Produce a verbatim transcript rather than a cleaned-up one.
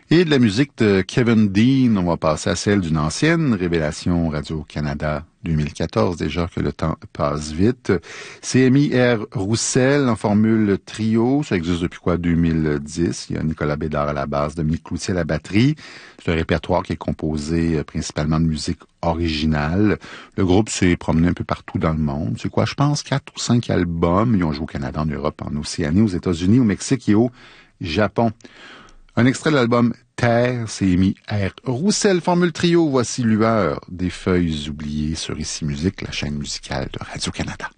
Et de la musique de Kevin Dean, on va passer à celle d'une ancienne révélation Radio-Canada deux mille quatorze, déjà que le temps passe vite. C'est Amy R. Roussel en formule trio. Ça existe depuis quoi, deux mille dix. Il y a Nicolas Bédard à la basse, Dominique Cloutier à la batterie. C'est un répertoire qui est composé principalement de musique originale. Le groupe s'est promené un peu partout dans le monde. C'est quoi, je pense, quatre ou cinq albums. Ils ont joué au Canada, en Europe, en Océanie, aux États-Unis, au Mexique et au Japon. Un extrait de l'album Terre, c'est Amy R. Roussel, formule trio. Voici Lueur des feuilles oubliées sur Ici Musique, la chaîne musicale de Radio-Canada.